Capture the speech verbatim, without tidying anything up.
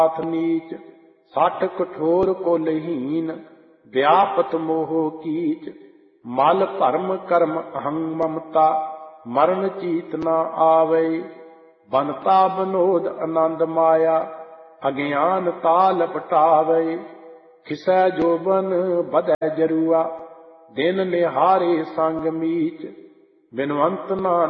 नीच सठ कठोर कुलहीन व्यापत मोह कीच मल भरम कर्म अहं ममता मरण चीत न आवे बनता बनोद आनंद माया अज्ञान ताल पटावे खिसै जोबन बधै जरुआ दिन निहारे संग मीच बिनवंत नानक